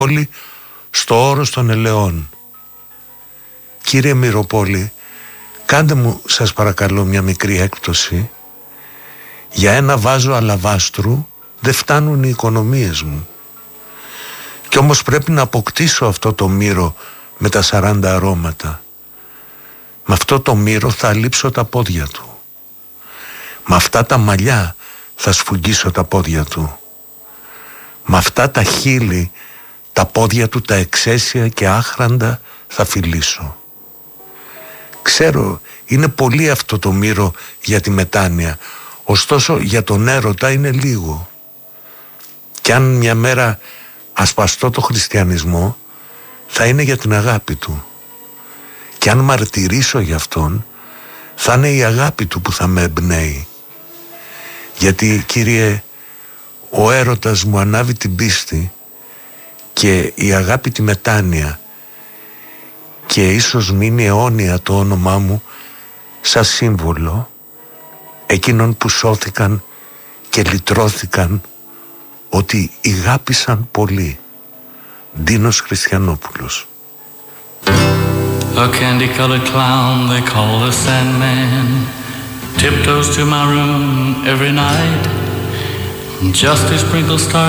Μυροπόλη στο όρος των ελαιών. Κύριε Μυροπόλη, κάντε μου σας παρακαλώ μια μικρή έκπτωση. Για ένα βάζο αλαβάστρου δεν φτάνουν οι οικονομίες μου. Κι όμως πρέπει να αποκτήσω αυτό το μύρο με τα 40 αρώματα. Με αυτό το μύρο θα αλείψω τα πόδια του. Με αυτά τα μαλλιά θα σφουγγίσω τα πόδια του. Με αυτά τα χείλη τα πόδια του τα εξαίσια και άχραντα θα φιλήσω. Ξέρω, είναι πολύ αυτό το μύρο για τη μετάνοια, ωστόσο για τον έρωτα είναι λίγο. Κι αν μια μέρα ασπαστώ το χριστιανισμό, θα είναι για την αγάπη του. Κι αν μαρτυρήσω για αυτόν, θα είναι η αγάπη του που θα με εμπνέει. Γιατί, Κύριε, ο έρωτας μου ανάβει την πίστη και η αγάπη τη μετάνοια, και ίσως μείνει αιώνια το όνομά μου σαν σύμβολο εκείνων που σώθηκαν και λυτρώθηκαν, ότι ηγάπησαν πολύ. Ντίνος Χριστιανόπουλος. A candy-colored clown they call the Sandman tiptoes to my room every night just to sprinkle stars